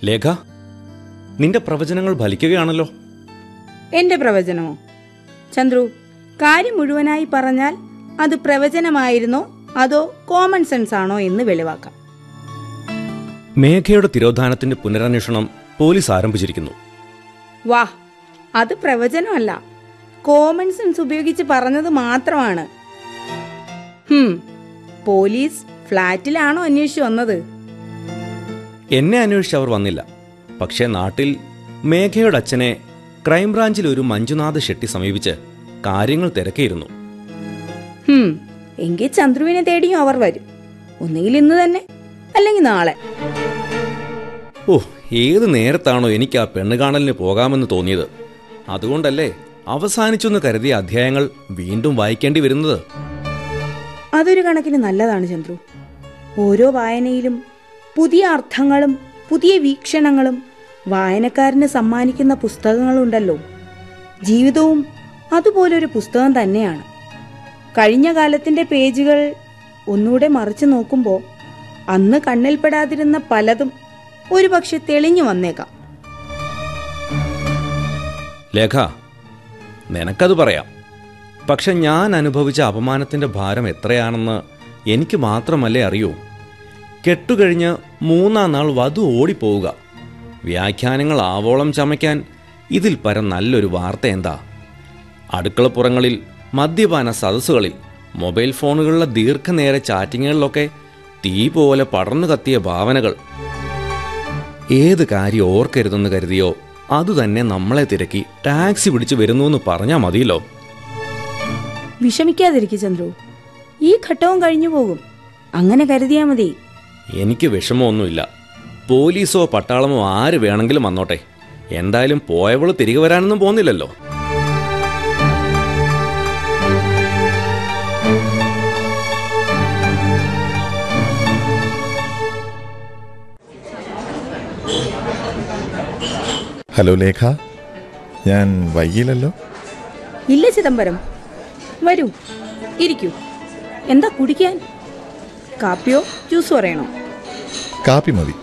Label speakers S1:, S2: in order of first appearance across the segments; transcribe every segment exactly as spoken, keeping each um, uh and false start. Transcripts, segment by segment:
S1: ലേഖ, നിന്റെ പ്രവചനങ്ങൾ ഫലിക്കുകയാണല്ലോ.
S2: എന്റെ പ്രവചനമോ? ചന്ദ്രു, കാര്യം മുഴുവനായി പറഞ്ഞാൽ അത് പ്രവചനമായിരുന്നോ അതോ കോമൺ സെൻസ് ആണോ എന്ന് വെളിവാക്കാം.
S1: മേഘയുടെ തിരോധാനത്തിന്റെ പുനരന്വേഷണം പോലീസ് ആരംഭിച്ചിരിക്കുന്നു.
S2: വാ, അത് പ്രവചനമല്ല, കോമൺ സെൻസ് ഉപയോഗിച്ച് പറഞ്ഞത് മാത്രമാണ്. ഹും പോലീസ് ഫ്ലാറ്റിലാണോ അന്വേഷിച്ചു വന്നത്?
S1: എന്നെ അന്വേഷിച്ച് അവർ വന്നില്ല. പക്ഷേ നാട്ടിൽ മേഘയുടെ അച്ഛനെ ക്രൈംബ്രാഞ്ചിൽ ഒരു മഞ്ജുനാഥ് ഷെട്ടി സമീപിച്ച് കാര്യങ്ങൾ തിരക്കിയിരുന്നു.
S2: ഹും എങ്കിൽ ചന്ദ്രുവിനെ തേടിയും അവർ വരും. ഒന്നുകിൽ ഇന്ന് തന്നെ, അല്ലെങ്കിൽ നാളെ.
S1: ഓ, ഏത് നേരത്താണോ എനിക്ക് ആ പെണ്ണ് കാണലിന് പോകാമെന്ന് തോന്നിയത്. അതുകൊണ്ടല്ലേ അവസാനിച്ചെന്ന് കരുതിയ അധ്യായങ്ങൾ വീണ്ടും വായിക്കേണ്ടി വരുന്നത്.
S2: അതൊരു കണക്കിന് നല്ലതാണ് ചന്ദ്രു. ഓരോ വായനയിലും പുതിയ അർത്ഥങ്ങളും പുതിയ വീക്ഷണങ്ങളും വായനക്കാരന് സമ്മാനിക്കുന്ന പുസ്തകങ്ങളുണ്ടല്ലോ. ജീവിതവും അതുപോലൊരു പുസ്തകം തന്നെയാണ്. കഴിഞ്ഞ കാലത്തിന്റെ പേജുകൾ ഒന്നുകൂടെ മറിച്ചു നോക്കുമ്പോൾ അന്ന് കണ്ണിൽപ്പെടാതിരുന്ന പലതും ഒരുപക്ഷെ തെളിഞ്ഞു വന്നേക്കാം.
S1: ലേഖ, നിനക്കത് പറയാം. പക്ഷെ ഞാൻ അനുഭവിച്ച അപമാനത്തിന്റെ ഭാരം എത്രയാണെന്ന് എനിക്ക് മാത്രമല്ലേ അറിയൂ. കെട്ടുകഴിഞ്ഞ് മൂന്നാം നാൾ വധു ഓടിപ്പോവുക. വ്യാഖ്യാനങ്ങൾ ആവോളം ചമയ്ക്കാൻ ഇതിൽ പരം നല്ലൊരു വാർത്ത എന്താ? അടുക്കളപ്പുറങ്ങളിൽ, മദ്യപാന സദസ്സുകളിൽ, മൊബൈൽ ഫോണുകളിലെ ദീർഘനേര ചാറ്റിങ്ങുകളിലൊക്കെ തീ പോലെ പടർന്നു കത്തിയ ഭാവനകൾ. ഏത് കാര്യം ഓർക്കരുതെന്ന് കരുതിയോ അതുതന്നെ നമ്മളെ തിരക്കി ടാക്സി പിടിച്ചു വരുന്നു എന്ന് പറഞ്ഞാൽ മതിയല്ലോ.
S2: വിഷമിക്കാതിരിക്കും ചന്ദ്രു, ഈ ഘട്ടവും കഴിഞ്ഞു പോകും. അങ്ങനെ കരുതിയാ മതി.
S1: എനിക്ക് വിഷമമൊന്നുമില്ല. പോലീസോ പട്ടാളമോ ആര് വേണമെങ്കിലും വന്നോട്ടെ. എന്തായാലും പോയവള് തിരികെ വരാനൊന്നും പോകുന്നില്ലല്ലോ.
S3: ഹലോ ലേഖ, ഞാൻ വൈകില്ലല്ലോ?
S2: ഇല്ല ചിദംബരം, വരൂ, ഇരിക്കൂ. എന്താ കുടിക്കാൻ? കാപ്പിയോ ജ്യൂസ് പറയണോ?
S3: കാപ്പി മതി.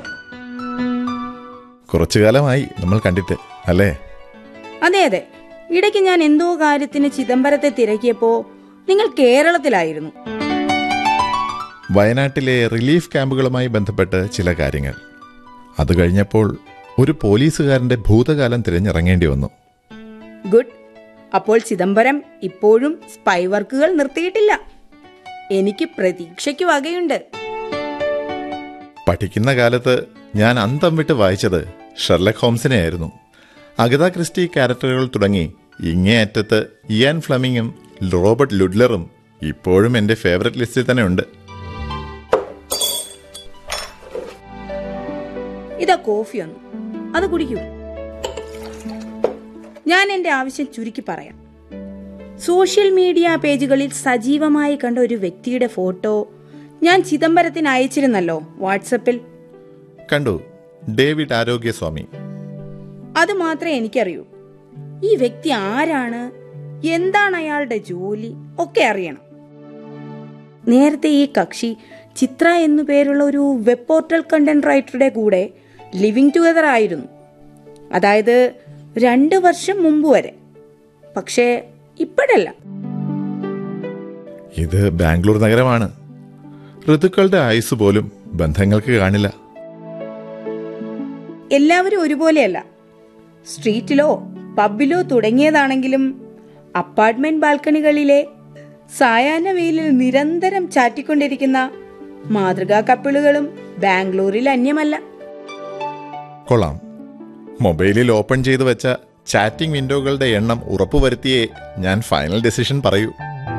S3: കുറച്ചു കാലമായി നമ്മൾ കണ്ടിട്ട്, അല്ലേ?
S2: അതെ അതെ, ഇടയ്ക്ക് ഞാൻ എന്തോ കാര്യത്തിന് ചിദംബരത്തെ തിരക്കിയപ്പോ നിങ്ങൾ കേരളത്തിലായിരുന്നു.
S3: വയനാട്ടിലെ റിലീഫ് ക്യാമ്പുകളുമായി ബന്ധപ്പെട്ട് ചില കാര്യങ്ങൾ. അത് കഴിഞ്ഞപ്പോൾ ഒരു പോലീസുകാരന്റെ ഭൂതകാലം തിരഞ്ഞിറങ്ങേണ്ടി വന്നു.
S2: ഗുഡ്. അപ്പോൾ ചിദംബരം ഇപ്പോഴും സ്പൈ വർക്കുകൾ നിർത്തിയിട്ടില്ല. എനിക്ക് പ്രതീക്ഷയ്ക്ക് വകയുണ്ട്.
S3: പഠിക്കുന്ന കാലത്ത് ഞാൻ അന്തം വിട്ട് വായിച്ചത് ഷെർലക് ഹോംസിനെ ആയിരുന്നു. അഗത ക്രിസ്റ്റി ക്യാരക്ടറുകൾ തുടങ്ങി ഇങ്ങേയറ്റത്ത് ഇയാൻ ഫ്ലെമിങ്ങും റോബർട്ട് ലുഡ്ലറും ഇപ്പോഴും എൻ്റെ ഫേവററ്റ് ലിസ്റ്റിൽ തന്നെ ഉണ്ട്.
S2: ഇതാ കോഫി ഒന്ന്, അത് കുടിക്കൂ. ഞാൻ എൻ്റെ ആവശ്യം ചുരുക്കി പറയാം. സോഷ്യൽ മീഡിയ പേജുകളിൽ സജീവമായി കണ്ട ഒരു വ്യക്തിയുടെ ഫോട്ടോ ഞാൻ ചിദംബരത്തിന് അയച്ചിരുന്നല്ലോ വാട്സപ്പിൽ.
S3: കണ്ടു, ഡേവിഡ് ആരോഗ്യസ്വാമി.
S2: അത് മാത്രമേ എനിക്കറിയൂ. ഈ വ്യക്തി ആരാണ്, എന്താണ് അയാളുടെ ജോലി ഒക്കെ അറിയണം. നേരത്തെ ഈ കക്ഷി ചിത്ര എന്നു പേരുള്ള ഒരു വെബ് പോർട്ടൽ കണ്ടന്റ് റൈറ്ററുടെ കൂടെ ലിവിങ് ടുഗദർ ആയിരുന്നു. അതായത് രണ്ട് വർഷം മുമ്പ് വരെ. പക്ഷേ ഇപ്പോഴല്ല.
S3: ഇത് ബാംഗ്ലൂർ നഗരമാണ്. ഋതുക്കളുടെ ആയുസ് പോലും ബന്ധങ്ങൾക്ക് കാണില്ല.
S2: എല്ലാവരും ഒരുപോലെയല്ല. സ്ട്രീറ്റിലോ പബ്ബിലോ തുടങ്ങിയതാണെങ്കിലും അപ്പാർട്ട്മെന്റ് ബാൽക്കണികളിലെ സായാഹ്ന വെയിലിൽ നിരന്തരം ചാറ്റിക്കൊണ്ടിരിക്കുന്ന മാതൃകാ കപ്പിളുകളും ബാംഗ്ലൂരിൽ അന്യമല്ല.
S3: കൊള്ളാം. മൊബൈലിൽ ഓപ്പൺ ചെയ്തു വെച്ച ചാറ്റിംഗ് വിൻഡോകളുടെ എണ്ണം ഉറപ്പുവരുത്തിയേ ഞാൻ ഫൈനൽ ഡെസിഷൻ പറയൂ.